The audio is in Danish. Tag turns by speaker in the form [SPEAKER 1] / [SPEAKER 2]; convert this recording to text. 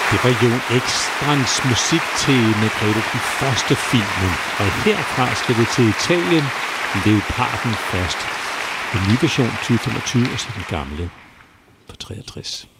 [SPEAKER 1] Det var Jon Ekstrands musik til Margrethe den første filmen. Og herfra skal vi til Italien. Leoparden først. En ny version 2025 og så den gamle fra 63.